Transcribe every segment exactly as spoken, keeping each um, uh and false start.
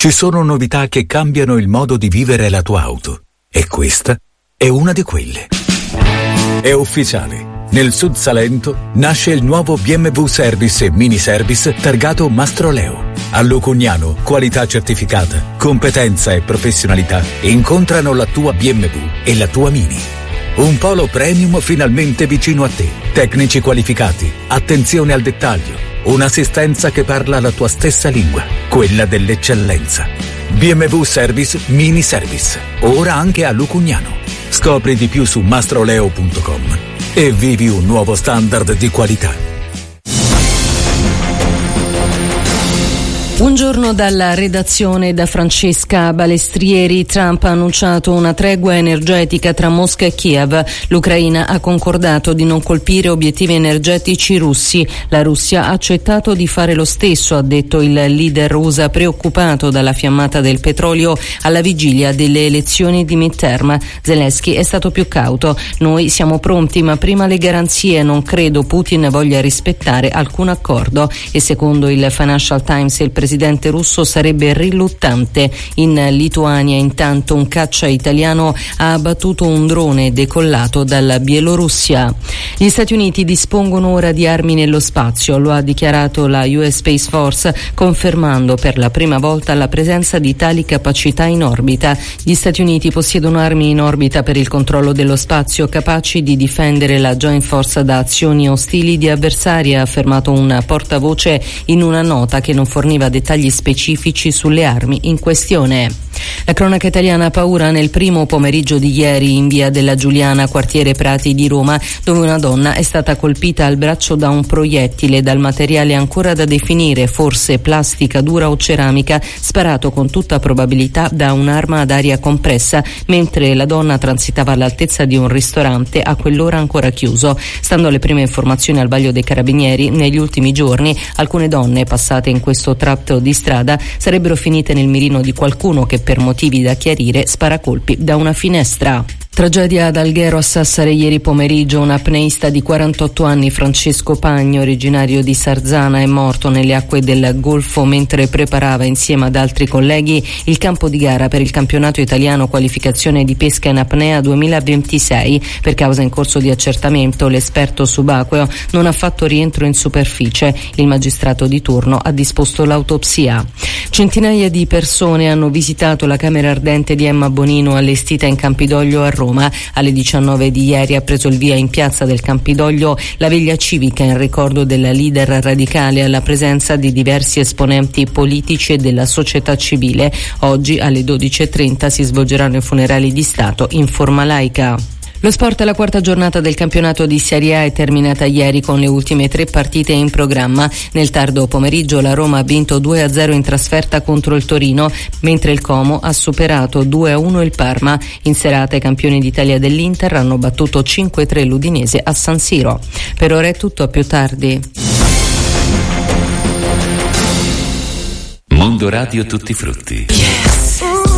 Ci sono novità che cambiano il modo di vivere la tua auto. E questa è una di quelle. È ufficiale. Nel Sud Salento nasce il nuovo B M W Service e Mini Service targato Mastroleo. A Lucugnano, qualità certificata, competenza e professionalità incontrano la tua B M W e la tua Mini. Un polo premium finalmente vicino a te. Tecnici qualificati, attenzione al dettaglio, un'assistenza che parla la tua stessa lingua, quella dell'eccellenza. B M W Service Mini Service, ora anche a Lucugnano. Scopri di più su mastroleo punto com e vivi un nuovo standard di qualità. Buongiorno dalla redazione da Francesca Balestrieri. Trump ha annunciato una tregua energetica tra Mosca e Kiev. L'Ucraina ha concordato di non colpire obiettivi energetici russi. La Russia ha accettato di fare lo stesso, ha detto il leader U S A, preoccupato dalla fiammata del petrolio alla vigilia delle elezioni di midterm. Zelensky è stato più cauto. Noi siamo pronti, ma prima le garanzie. Non credo Putin voglia rispettare alcun accordo. E secondo il Financial Times il presidente russo sarebbe riluttante. In Lituania intanto un caccia italiano ha abbattuto un drone decollato dalla Bielorussia. Gli Stati Uniti dispongono ora di armi nello spazio, lo ha dichiarato la U S Space Force, confermando per la prima volta la presenza di tali capacità in orbita. Gli Stati Uniti possiedono armi in orbita per il controllo dello spazio capaci di difendere la Joint Force da azioni ostili di avversari, ha affermato un portavoce in una nota che non forniva dettagli specifici sulle armi in questione. La cronaca italiana ha paura nel primo pomeriggio di ieri in via della Giuliana, quartiere Prati di Roma, dove una donna è stata colpita al braccio da un proiettile dal materiale ancora da definire, forse plastica dura o ceramica, sparato con tutta probabilità da un'arma ad aria compressa, mentre la donna transitava all'altezza di un ristorante a quell'ora ancora chiuso. Stando alle prime informazioni al vaglio dei carabinieri, negli ultimi giorni alcune donne passate in questo tratto di strada sarebbero finite nel mirino di qualcuno che per motivi da chiarire spara colpi da una finestra. Tragedia ad Alghero a Sassari ieri pomeriggio. Un apneista di quarantotto anni, Francesco Pagni, originario di Sarzana, è morto nelle acque del Golfo mentre preparava insieme ad altri colleghi il campo di gara per il campionato italiano qualificazione di pesca in apnea duemilaventisei. Per causa in corso di accertamento, l'esperto subacqueo non ha fatto rientro in superficie. Il magistrato di turno ha disposto l'autopsia. Centinaia di persone hanno visitato la camera ardente di Emma Bonino allestita in Campidoglio a Roma. Alle diciannove di ieri ha preso il via in piazza del Campidoglio la veglia civica in ricordo della leader radicale, alla presenza di diversi esponenti politici e della società civile. Oggi alle dodici e trenta si svolgeranno i funerali di Stato in forma laica. Lo sport. La quarta giornata del campionato di Serie A è terminata ieri con le ultime tre partite in programma. Nel tardo pomeriggio la Roma ha vinto due a zero in trasferta contro il Torino, mentre il Como ha superato due a uno il Parma. In serata i campioni d'Italia dell'Inter hanno battuto cinque a tre l'Udinese a San Siro. Per ora è tutto, a più tardi. Mondo Radio Tutti Frutti. Yes.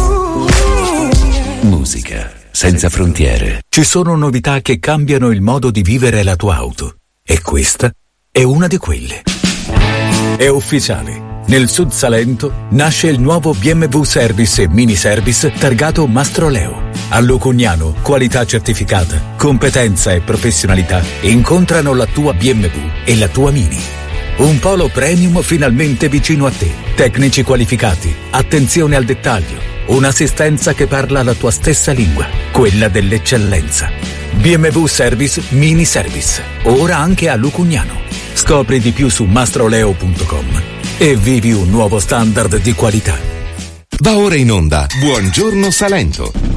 Musica senza frontiere. Ci sono novità che cambiano il modo di vivere la tua auto. E questa è una di quelle. È ufficiale. Nel Sud Salento nasce il nuovo B M W Service e Mini Service targato Mastroleo. A Lucugnano, qualità certificata, competenza e professionalità incontrano la tua B M W e la tua Mini. Un polo premium finalmente vicino a te. Tecnici qualificati, attenzione al dettaglio, un'assistenza che parla la tua stessa lingua, quella dell'eccellenza. B M W Service Mini Service, ora anche a Lucugnano. Scopri di più su mastroleo punto com e vivi un nuovo standard di qualità. Va ora in onda Buongiorno Salento.